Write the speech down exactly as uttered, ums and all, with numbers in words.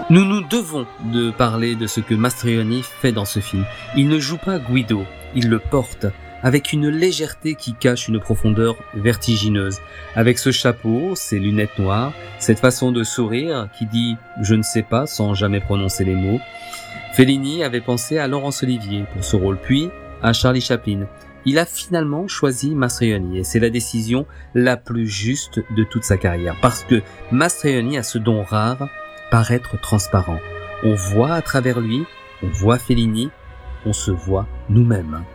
Nous nous devons de parler de ce que Mastroianni fait dans ce film. Il ne joue pas Guido, il le porte, avec une légèreté qui cache une profondeur vertigineuse. Avec ce chapeau, ces lunettes noires, cette façon de sourire qui dit « je ne sais pas » sans jamais prononcer les mots. Fellini avait pensé à Laurence Olivier pour ce rôle, puis à Charlie Chaplin. Il a finalement choisi Mastroianni et c'est la décision la plus juste de toute sa carrière. Parce que Mastroianni a ce don rare, paraître transparent. On voit à travers lui, on voit Fellini, on se voit nous-mêmes.